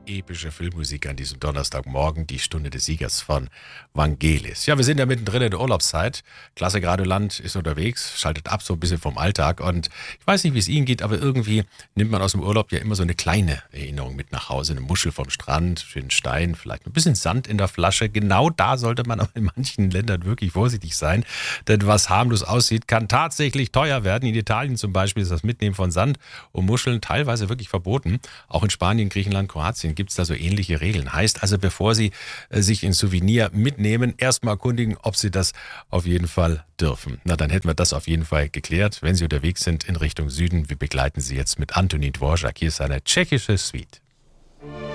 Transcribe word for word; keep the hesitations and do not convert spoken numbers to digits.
Epische Filmmusik an diesem Donnerstagmorgen, die Stunde des Siegers von Vangelis. Ja, wir sind ja mittendrin in der Urlaubszeit. Klasse Radioland ist unterwegs, schaltet ab so ein bisschen vom Alltag. Und ich weiß nicht, wie es Ihnen geht, aber irgendwie nimmt man aus dem Urlaub ja immer so eine kleine Erinnerung mit nach Hause. Eine Muschel vom Strand, schönen Stein, vielleicht ein bisschen Sand in der Flasche. Genau da sollte man aber in manchen Ländern wirklich vorsichtig sein. Denn was harmlos aussieht, kann tatsächlich teuer werden. In Italien zum Beispiel ist das Mitnehmen von Sand und Muscheln teilweise wirklich verboten. Auch in Spanien, Griechenland, Kroatien gibt es da so ähnliche Regeln. Heißt also, bevor Sie äh, sich ein Souvenir mitnehmen, erstmal erkundigen, ob Sie das auf jeden Fall dürfen. Na, dann hätten wir das auf jeden Fall geklärt. Wenn Sie unterwegs sind in Richtung Süden, wir begleiten Sie jetzt mit Antonín Dvořák. Hier ist eine tschechische Suite.